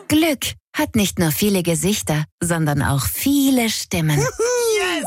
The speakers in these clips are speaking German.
Glück hat nicht nur viele Gesichter, sondern auch viele Stimmen. Yes!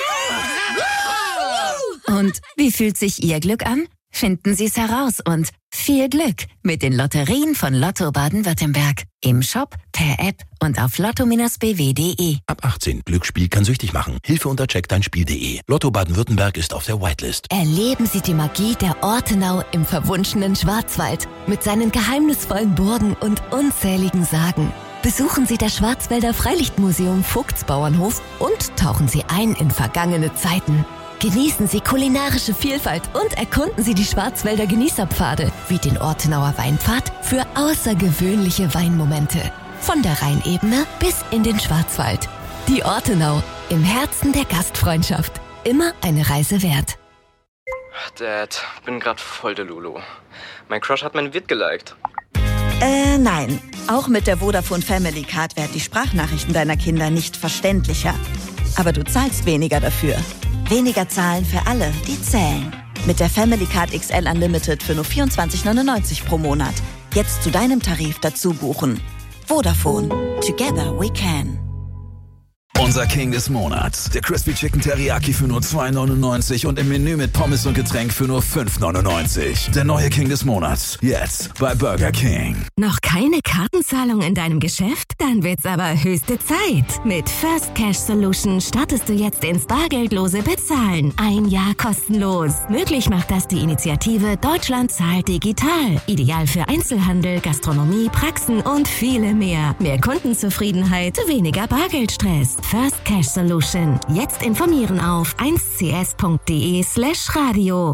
Und wie fühlt sich Ihr Glück an? Finden Sie es heraus und viel Glück mit den Lotterien von Lotto Baden-Württemberg. Im Shop, per App und auf lotto-bw.de. Ab 18. Glücksspiel kann süchtig machen. Hilfe unter checkdeinspiel.de. Lotto Baden-Württemberg ist auf der Whitelist. Erleben Sie die Magie der Ortenau im verwunschenen Schwarzwald mit seinen geheimnisvollen Burgen und unzähligen Sagen. Besuchen Sie das Schwarzwälder Freilichtmuseum Vogtsbauernhof und tauchen Sie ein in vergangene Zeiten. Genießen Sie kulinarische Vielfalt und erkunden Sie die Schwarzwälder Genießerpfade wie den Ortenauer Weinpfad für außergewöhnliche Weinmomente. Von der Rheinebene bis in den Schwarzwald. Die Ortenau, im Herzen der Gastfreundschaft. Immer eine Reise wert. Dad, bin grad voll der Lulu. Mein Crush hat mein Vid geliked. Nein. Auch mit der Vodafone Family Card werden die Sprachnachrichten deiner Kinder nicht verständlicher. Aber du zahlst weniger dafür. Weniger zahlen für alle, die zählen. Mit der Family Card XL Unlimited für nur 24,99 pro Monat. Jetzt zu deinem Tarif dazu buchen. Vodafone. Together we can. Unser King des Monats. Der Crispy Chicken Teriyaki für nur 2,99 und im Menü mit Pommes und Getränk für nur 5,99. Der neue King des Monats. Jetzt bei Burger King. Noch keine Kartenzahlung in deinem Geschäft? Dann wird's aber höchste Zeit. Mit First Cash Solution startest du jetzt ins bargeldlose Bezahlen. 1 Jahr kostenlos. Möglich macht das die Initiative Deutschland zahlt digital. Ideal für Einzelhandel, Gastronomie, Praxen und viele mehr. Mehr Kundenzufriedenheit, weniger Bargeldstress. First Cash Solution. Jetzt informieren auf 1cs.de/radio.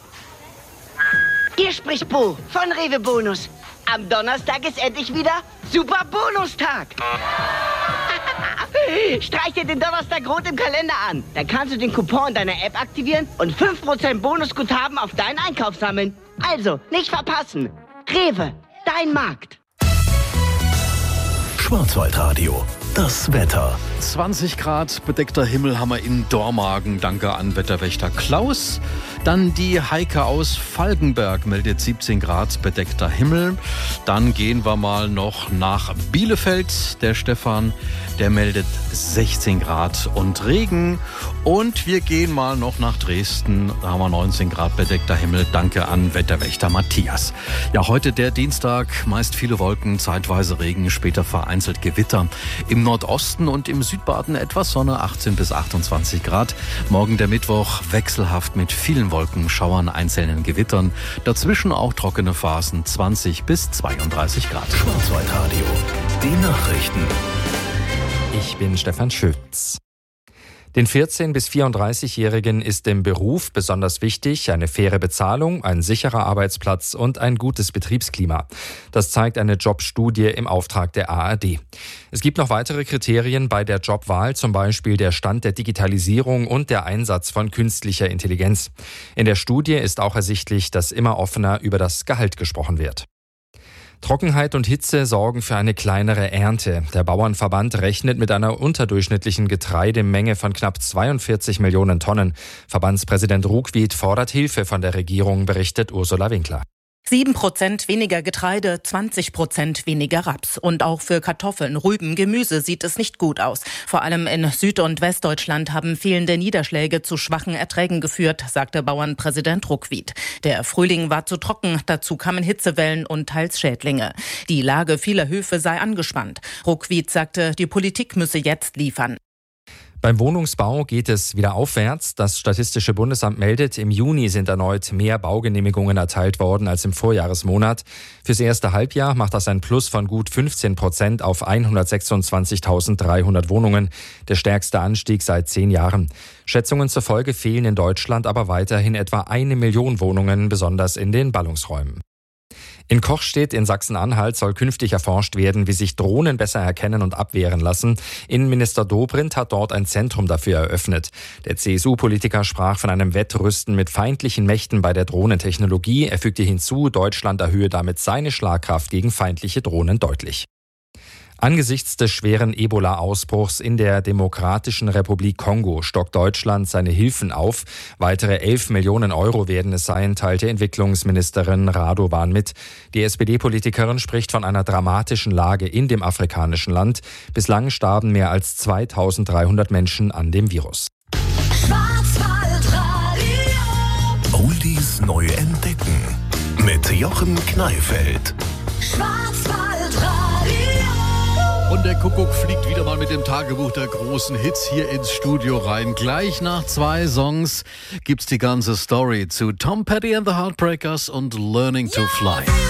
Hier spricht Bo von Rewe Bonus. Am Donnerstag ist endlich wieder Super Bonustag. Streich dir den Donnerstag rot im Kalender an. Dann kannst du den Coupon deiner App aktivieren und 5% Bonusguthaben auf deinen Einkauf sammeln. Also, nicht verpassen. Rewe, dein Markt. Schwarzwaldradio. Das Wetter. 20 Grad bedeckter Himmel haben wir in Dormagen. Danke an Wetterwächter Klaus. Dann die Heike aus Falkenberg meldet 17 Grad bedeckter Himmel. Dann gehen wir mal noch nach Bielefeld. Der Stefan, der meldet 16 Grad und Regen. Und wir gehen mal noch nach Dresden. Da haben wir 19 Grad bedeckter Himmel. Danke an Wetterwächter Matthias. Ja, heute der Dienstag. Meist viele Wolken, zeitweise Regen, später vereinzelt Gewitter. Im Nordosten und im Südbaden etwas Sonne, 18 bis 28 Grad. Morgen der Mittwoch wechselhaft mit vielen Wolken, Schauern, einzelnen Gewittern. Dazwischen auch trockene Phasen, 20 bis 32 Grad. Schwarzwaldradio. Die Nachrichten. Ich bin Stefan Schütz. Den 14- bis 34-Jährigen ist im Beruf besonders wichtig eine faire Bezahlung, ein sicherer Arbeitsplatz und ein gutes Betriebsklima. Das zeigt eine Jobstudie im Auftrag der ARD. Es gibt noch weitere Kriterien bei der Jobwahl, zum Beispiel der Stand der Digitalisierung und der Einsatz von künstlicher Intelligenz. In der Studie ist auch ersichtlich, dass immer offener über das Gehalt gesprochen wird. Trockenheit und Hitze sorgen für eine kleinere Ernte. Der Bauernverband rechnet mit einer unterdurchschnittlichen Getreidemenge von knapp 42 Millionen Tonnen. Verbandspräsident Ruckwied fordert Hilfe von der Regierung, berichtet Ursula Winkler. 7% weniger Getreide, 20% weniger Raps. Und auch für Kartoffeln, Rüben, Gemüse sieht es nicht gut aus. Vor allem in Süd- und Westdeutschland haben fehlende Niederschläge zu schwachen Erträgen geführt, sagte Bauernpräsident Ruckwied. Der Frühling war zu trocken, dazu kamen Hitzewellen und teils Schädlinge. Die Lage vieler Höfe sei angespannt. Ruckwied sagte, die Politik müsse jetzt liefern. Beim Wohnungsbau geht es wieder aufwärts. Das Statistische Bundesamt meldet, im Juni sind erneut mehr Baugenehmigungen erteilt worden als im Vorjahresmonat. Fürs erste Halbjahr macht das ein Plus von gut 15% auf 126.300 Wohnungen. Der stärkste Anstieg seit 10 Jahren. Schätzungen zufolge fehlen in Deutschland aber weiterhin etwa 1 Million Wohnungen, besonders in den Ballungsräumen. In Kochstedt in Sachsen-Anhalt soll künftig erforscht werden, wie sich Drohnen besser erkennen und abwehren lassen. Innenminister Dobrindt hat dort ein Zentrum dafür eröffnet. Der CSU-Politiker sprach von einem Wettrüsten mit feindlichen Mächten bei der Drohnentechnologie. Er fügte hinzu, Deutschland erhöhe damit seine Schlagkraft gegen feindliche Drohnen deutlich. Angesichts des schweren Ebola-Ausbruchs in der Demokratischen Republik Kongo stockt Deutschland seine Hilfen auf. Weitere 11 Millionen Euro werden es sein, teilte Entwicklungsministerin Radovan mit. Die SPD-Politikerin spricht von einer dramatischen Lage in dem afrikanischen Land. Bislang starben mehr als 2300 Menschen an dem Virus. Oldies neu entdecken mit Jochen Kneifeld. Und der Kuckuck fliegt wieder mal mit dem Tagebuch der großen Hits hier ins Studio rein. Gleich nach 2 Songs gibt's die ganze Story zu Tom Petty and the Heartbreakers und Learning to Fly.